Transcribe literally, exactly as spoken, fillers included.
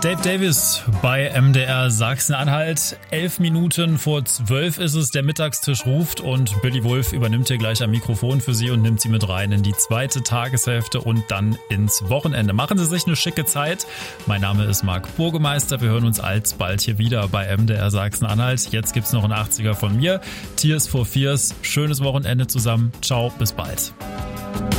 Dave Davis bei M D R Sachsen-Anhalt. Elf Minuten vor zwölf ist es, der Mittagstisch ruft und Billy Wulff übernimmt hier gleich am Mikrofon für Sie und nimmt Sie mit rein in die zweite Tageshälfte und dann ins Wochenende. Machen Sie sich eine schicke Zeit. Mein Name ist Marc Burgemeister. Wir hören uns alsbald hier wieder bei M D R Sachsen-Anhalt. Jetzt gibt's noch einen achtziger von mir. Tears for Fears. Schönes Wochenende zusammen. Ciao, bis bald.